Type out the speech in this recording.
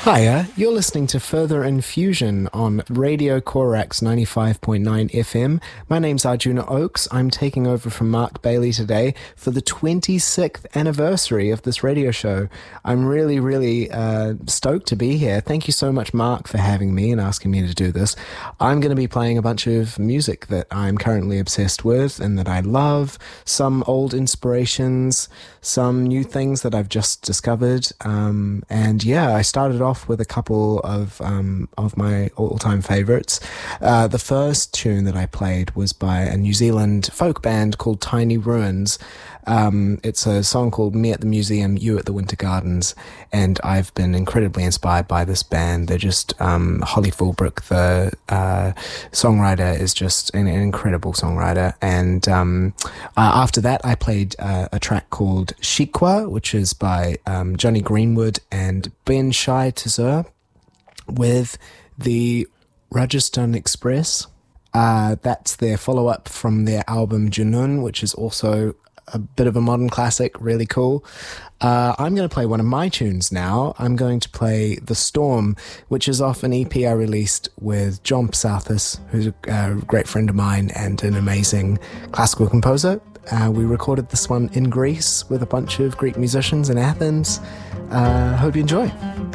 Hiya, you're listening to Further Infusion on Radio Corax 95.9 FM. My name's Arjuna Oakes. I'm taking over from Mark Bailey today for the 26th anniversary of this radio show. I'm really stoked to be here. Thank you so much, Mark, for having me and asking me to do this. I'm going to be playing a bunch of music that I'm currently obsessed with and that I love, some old inspirations, some new things that I've just discovered, and yeah, I started off with a couple of my all-time favorites. The first tune that I played was by a New Zealand folk band called Tiny Ruins. It's a song called Me at the Museum, You at the Winter Gardens, and I've been incredibly inspired by this band. They're just Holly Fulbrook, the songwriter, is just an incredible songwriter. And after that, I played a track called Shikwa, which is by Johnny Greenwood and Ben Shai Tazur with the Rajasthan Express. That's their follow-up from their album Junoon, which is also a bit of a modern classic, really cool. I'm going to play one of my tunes now. I'm going to play The Storm, which is off an EP I released with John Psathis, who's a great friend of mine and an amazing classical composer. We recorded this one in Greece with a bunch of Greek musicians in Athens. Hope you enjoy.